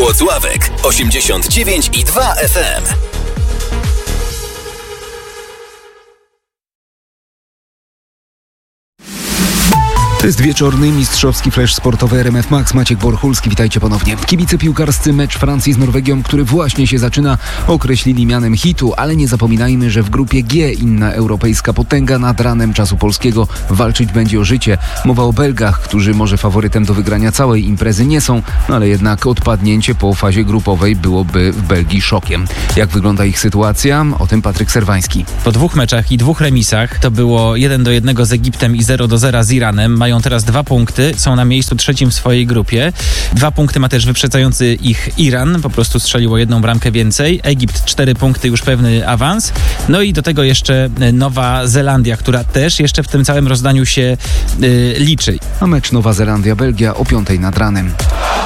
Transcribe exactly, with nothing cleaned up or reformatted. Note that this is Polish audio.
Włocławek osiemdziesiąt dziewięć i dwa F M. To jest wieczorny, mistrzowski flash sportowy R M F Max. Maciek Borchulski, witajcie ponownie. Kibice piłkarscy mecz Francji z Norwegią, który właśnie się zaczyna, określili mianem hitu, ale nie zapominajmy, że w grupie G inna europejska potęga nad ranem czasu polskiego walczyć będzie o życie. Mowa o Belgach, którzy może faworytem do wygrania całej imprezy nie są, no ale jednak odpadnięcie po fazie grupowej byłoby w Belgii szokiem. Jak wygląda ich sytuacja? O tym Patryk Serwański. Po dwóch meczach i dwóch remisach, to było jeden do jednego z Egiptem i zero do zera z Iranem, mają teraz dwa punkty, są na miejscu trzecim w swojej grupie. Dwa punkty ma też wyprzedzający ich Iran, po prostu strzeliło jedną bramkę więcej. Egipt cztery punkty, już pewny awans. No i do tego jeszcze Nowa Zelandia, która też jeszcze w tym całym rozdaniu się yy, liczy. A mecz Nowa Zelandia-Belgia o piątej nad ranem.